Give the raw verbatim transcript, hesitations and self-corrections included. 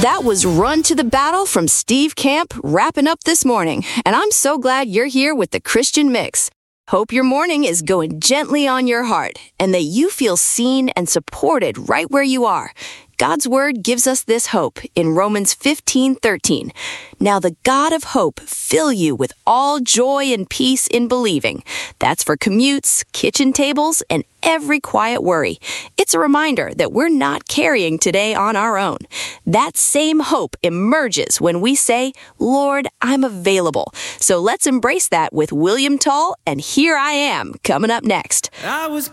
That was Run to the Battle from Steve Camp, wrapping up this morning. And I'm so glad you're here with the Christian Mix. Hope your morning is going gently on your heart and that you feel seen and supported right where you are. God's Word gives us this hope in Romans fifteen thirteen. Now the God of hope fill you with all joy and peace in believing. That's for commutes, kitchen tables, and every quiet worry. It's a reminder that we're not carrying today on our own. That same hope emerges when we say, Lord, I'm available. So let's embrace that with William Tull and Here I Am coming up next. I was